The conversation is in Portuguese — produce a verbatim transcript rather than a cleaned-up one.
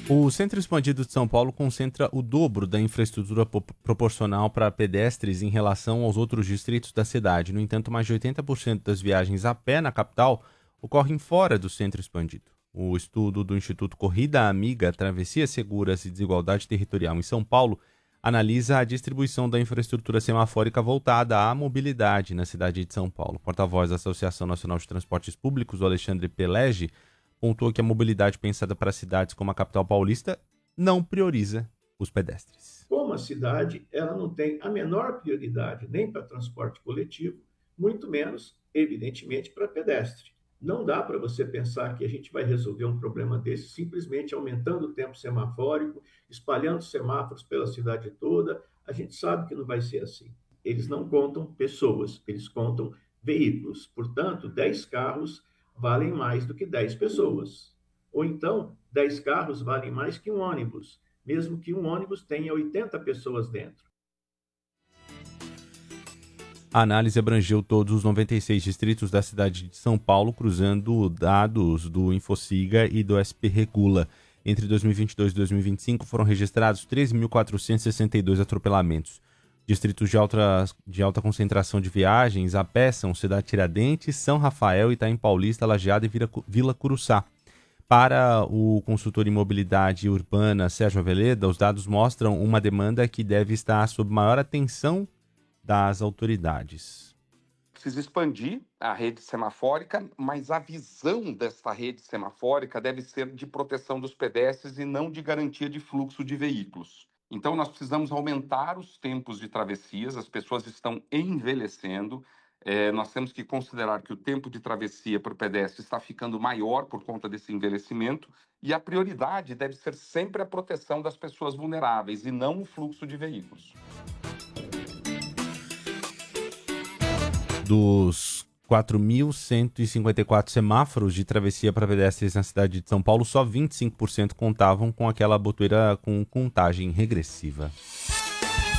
O Centro Expandido de São Paulo concentra o dobro da infraestrutura po- proporcional para pedestres em relação aos outros distritos da cidade. No entanto, mais de oitenta por cento das viagens a pé na capital ocorrem fora do Centro Expandido. O estudo do Instituto Corrida Amiga, Travessias Seguras e Desigualdade Territorial em São Paulo analisa a distribuição da infraestrutura semafórica voltada à mobilidade na cidade de São Paulo. O porta-voz da Associação Nacional de Transportes Públicos, o Alexandre Pelegi, pontuou que a mobilidade pensada para cidades como a capital paulista não prioriza os pedestres. Como a cidade, ela não tem a menor prioridade nem para transporte coletivo, muito menos, evidentemente, para pedestre. Não dá para você pensar que a gente vai resolver um problema desse simplesmente aumentando o tempo semafórico, espalhando semáforos pela cidade toda. A gente sabe que não vai ser assim. Eles não contam pessoas, eles contam veículos. Portanto, dez carros valem mais do que dez pessoas. Ou então, dez carros valem mais que um ônibus, mesmo que um ônibus tenha oitenta pessoas dentro. A análise abrangeu todos os noventa e seis distritos da cidade de São Paulo, cruzando dados do Infociga e do S P Regula. Entre dois mil e vinte e dois e dois mil e vinte e cinco foram registrados três mil quatrocentos e sessenta e dois atropelamentos. Distritos de alta, de alta concentração de viagens a pé são Cidade Tiradentes, São Rafael, Itaim Paulista, Lajeado e Vila, Vila Curuçá. Para o consultor em mobilidade urbana Sérgio Aveleda, os dados mostram uma demanda que deve estar sob maior atenção das autoridades. Precisa expandir a rede semafórica, mas a visão desta rede semafórica deve ser de proteção dos pedestres e não de garantia de fluxo de veículos. Então, nós precisamos aumentar os tempos de travessias, as pessoas estão envelhecendo, é, nós temos que considerar que o tempo de travessia para o pedestre está ficando maior por conta desse envelhecimento, e a prioridade deve ser sempre a proteção das pessoas vulneráveis e não o fluxo de veículos. Dos quatro mil cento e cinquenta e quatro semáforos de travessia para pedestres na cidade de São Paulo, só vinte e cinco por cento contavam com aquela botoeira com contagem regressiva.